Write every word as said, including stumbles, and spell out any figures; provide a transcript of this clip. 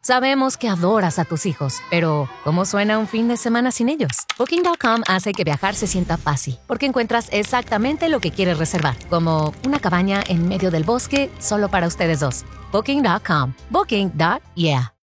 Sabemos que adoras a tus hijos, pero ¿cómo suena un fin de semana sin ellos? Booking punto com hace que viajar se sienta fácil, porque encuentras exactamente lo que quieres reservar, como una cabaña en medio del bosque solo para ustedes dos. Booking punto com. Booking. Yeah.